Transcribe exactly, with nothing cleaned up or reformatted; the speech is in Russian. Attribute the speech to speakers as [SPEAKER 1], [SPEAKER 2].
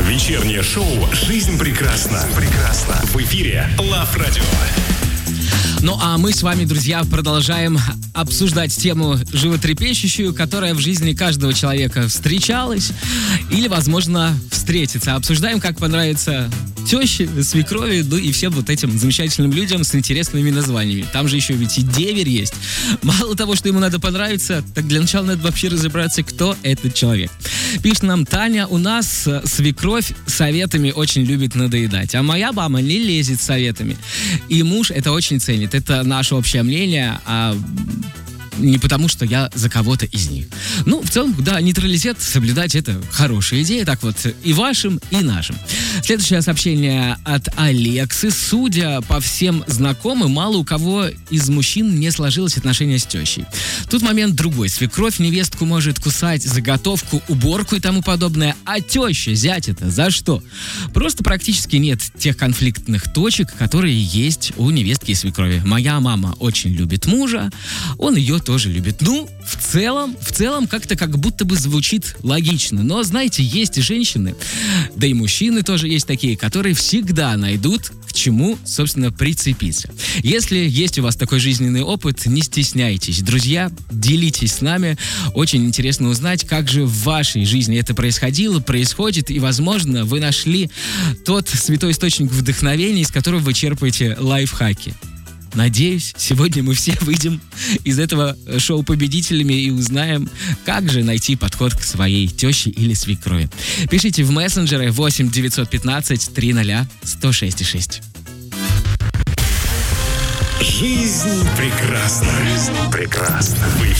[SPEAKER 1] Вечернее шоу «Жизнь прекрасна». Прекрасна. В эфире Love Radio.
[SPEAKER 2] Ну а мы с вами, друзья, продолжаем обсуждать тему животрепещущую, которая в жизни каждого человека встречалась или, возможно, встретится. Обсуждаем, как понравится теще, свекрови, ну и всем вот этим замечательным людям с интересными названиями. Там же еще ведь и деверь есть. Мало того, что ему надо понравиться, так для начала надо вообще разобраться, кто этот человек. Пишет нам Таня: у нас свекровь советами очень любит надоедать, а моя мама не лезет советами. И муж это очень ценит. Это наше общее мнение, а не потому, что я за кого-то из них. Ну, в целом, да, нейтралитет соблюдать — это хорошая идея. Так вот, и вашим, и нашим. Следующее сообщение от Алексы. Судя по всем знакомым, мало у кого из мужчин не сложилось отношения с тещей. Тут момент другой. Свекровь невестку может кусать за готовку, уборку и тому подобное. А теща, зять это за что? Просто практически нет тех конфликтных точек, которые есть у невестки и свекрови. Моя мама очень любит мужа, он ее тоже любит. Ну, в целом, в целом как-то как будто бы звучит логично. Но, знаете, есть женщины, да и мужчины тоже есть такие, которые всегда найдут к чему, собственно, прицепиться. Если есть у вас такой жизненный опыт, не стесняйтесь. Друзья, делитесь с нами. Очень интересно узнать, как же в вашей жизни это происходило, происходит, и, возможно, вы нашли тот святой источник вдохновения, из которого вы черпаете лайфхаки. Надеюсь, сегодня мы все выйдем из этого шоу победителями и узнаем, как же найти подход к своей теще или свекрови. Пишите в мессенджеры восемь девятьсот пятнадцать триста сто шесть шесть.
[SPEAKER 1] Жизнь прекрасна. Жизнь прекрасна.